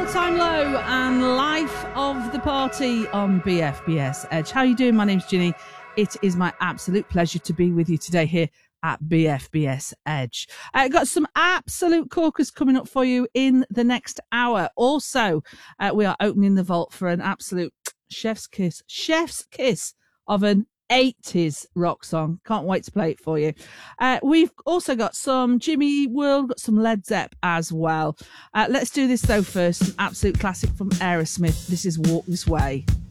Time Low and Life of the Party on BFBS Edge. How are you doing? My name's Ginny. It is my absolute pleasure to be with you today here at BFBS Edge. Got some absolute corkers coming up for you in the next hour. Also, we are opening the vault for an absolute chef's kiss of an 80s rock song. Can't wait to play it for you. We've also got some Jimmy World, got some Led Zepp as well. Let's do this though first. An absolute classic from Aerosmith. This is Walk This Way.